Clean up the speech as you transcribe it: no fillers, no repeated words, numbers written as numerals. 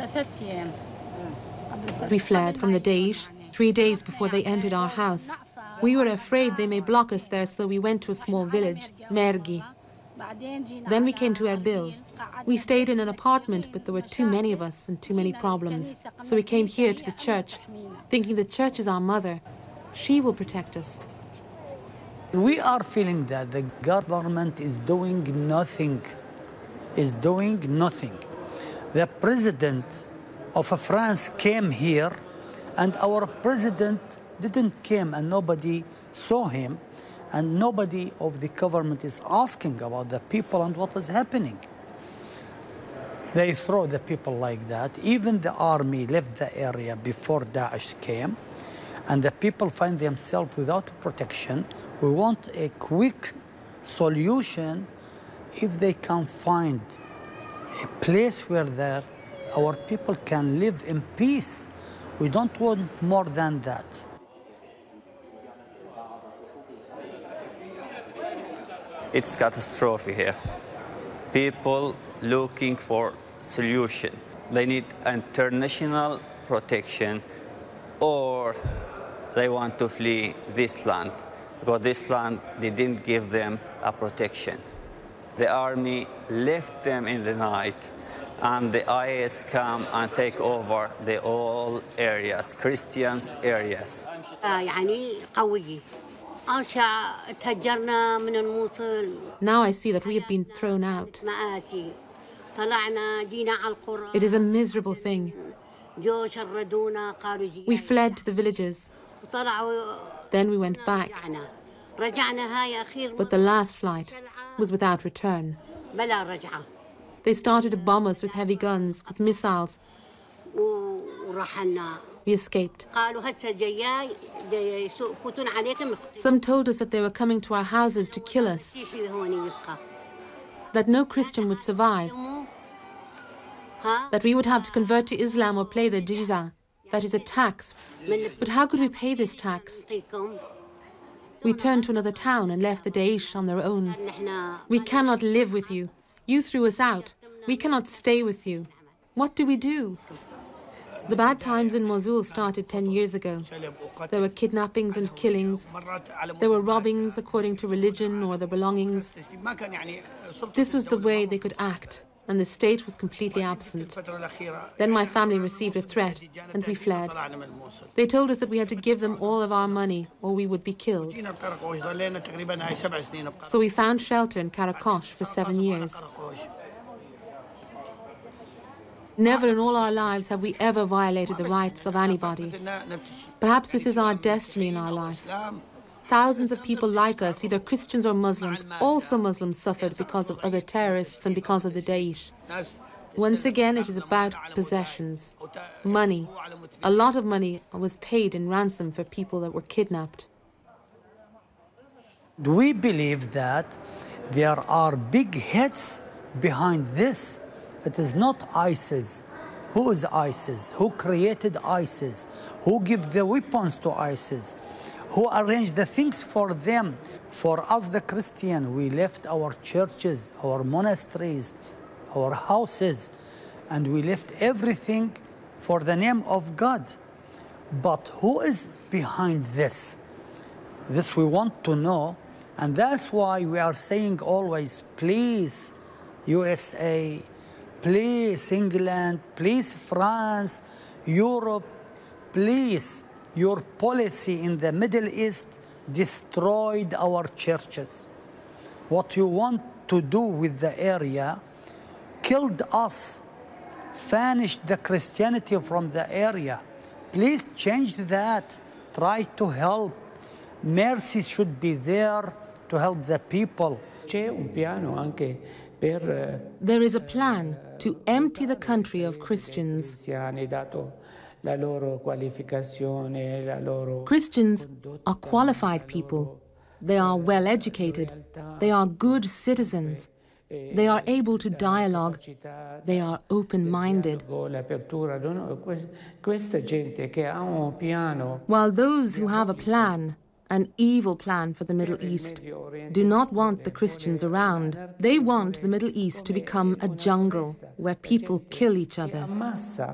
We fled from the Daesh 3 days before they entered our house. We were afraid they may block us there, so we went to a small village, Mergi. Then we came to Erbil. We stayed in an apartment, but there were too many of us and too many problems. So we came here to the church, thinking the church is our mother. She will protect us. We are feeling that the government is doing nothing. The president of France came here, and our president didn't come, and nobody saw him, and nobody of the government is asking about the people and what is happening. They throw the people like that. Even the army left the area before Daesh came, and the people find themselves without protection. We want a quick solution if they can find a place where our people can live in peace. We don't want more than that. It's catastrophe here. People looking for solution. They need international protection, or they want to flee this land, because this land didn't give them a protection. The army left them in the night, and the IS come and take over the all areas, Christians areas. Now I see that we have been thrown out. It is a miserable thing. We fled to the villages. Then we went back. But the last flight was without return. They started to bomb us with heavy guns, with missiles. We escaped. Some told us that they were coming to our houses to kill us, that no Christian would survive, that we would have to convert to Islam or pay the jizya, that is a tax. But how could we pay this tax? We turned to another town and left the Daesh on their own. We cannot live with you. You threw us out. We cannot stay with you. What do we do? The bad times in Mosul started 10 years ago. There were kidnappings and killings. There were robbings according to religion or their belongings. This was the way they could act, and the state was completely absent. Then my family received a threat, and we fled. They told us that we had to give them all of our money, or we would be killed. So we found shelter in Karakosh for 7 years. Never in all our lives have we ever violated the rights of anybody. Perhaps this is our destiny in our life. Thousands of people like us, either Christians or Muslims, also Muslims, suffered because of other terrorists and because of the Daesh. Once again, it is about possessions, money. A lot of money was paid in ransom for people that were kidnapped. We believe that there are big heads behind this. It is not ISIS. Who is ISIS? Who created ISIS? Who gave the weapons to ISIS? Who arranged the things for them? For us, the Christian, we left our churches, our monasteries, our houses, and we left everything for the name of God. But who is behind this? This we want to know, and that's why we are saying always, please, USA, please, England, please, France, Europe, please, your policy in the Middle East destroyed our churches. What you want to do with the area killed us, vanished the Christianity from the area. Please change that. Try to help. Mercy should be there to help the people. There is a plan to empty the country of Christians. Christians are qualified people. They are well educated. They are good citizens. They are able to dialogue. They are open-minded. While those who have a plan, an evil plan for the Middle East, do not want the Christians around. They want the Middle East to become a jungle where people kill each other.